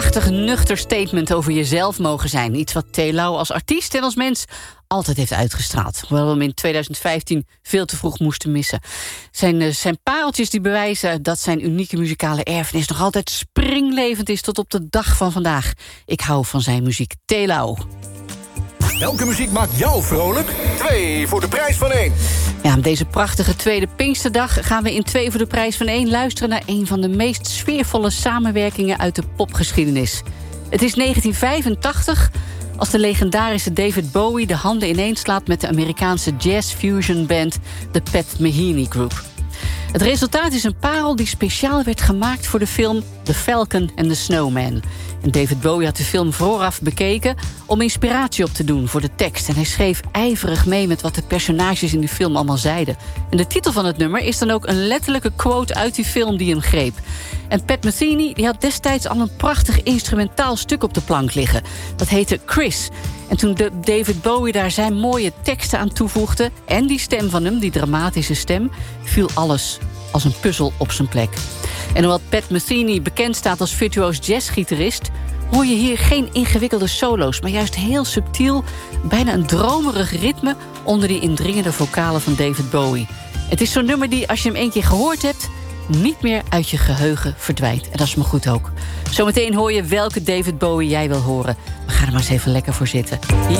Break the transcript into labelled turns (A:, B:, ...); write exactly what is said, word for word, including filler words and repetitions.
A: prachtig nuchter statement over jezelf mogen zijn. Iets wat T. Lau als artiest en als mens altijd heeft uitgestraald. Hoewel we hem in tweeduizend vijftien veel te vroeg moesten missen. Zijn, uh, zijn pareltjes die bewijzen dat zijn unieke muzikale erfenis nog altijd springlevend is tot op de dag van vandaag. Ik hou van zijn muziek. T. Lau.
B: Welke muziek maakt jou vrolijk? Twee voor de prijs van één.
A: Ja, op deze prachtige tweede Pinksterdag gaan we in twee voor de prijs van één luisteren naar een van de meest sfeervolle samenwerkingen uit de popgeschiedenis. Het is negentien vijfentachtig als de legendarische David Bowie de handen ineenslaat met de Amerikaanse jazz-fusion band The Pat Metheny Group. Het resultaat is een parel die speciaal werd gemaakt voor de film The Falcon and the Snowman. En David Bowie had de film vooraf bekeken om inspiratie op te doen voor de tekst. En hij schreef ijverig mee met wat de personages in die film allemaal zeiden. En de titel van het nummer is dan ook een letterlijke quote uit die film die hem greep. En Pat Metheny die had destijds al een prachtig instrumentaal stuk op de plank liggen. Dat heette Chris. En toen de David Bowie daar zijn mooie teksten aan toevoegde en die stem van hem, die dramatische stem, viel alles als een puzzel op zijn plek. En hoewel Pat Metheny bekend staat als virtuoos jazzgitarist, hoor je hier geen ingewikkelde solo's, maar juist heel subtiel, bijna een dromerig ritme onder die indringende vocalen van David Bowie. Het is zo'n nummer die, als je hem één keer gehoord hebt, niet meer uit je geheugen verdwijnt. En dat is me goed ook. Zometeen hoor je welke David Bowie jij wil horen. We gaan er maar eens even lekker voor zitten. Hier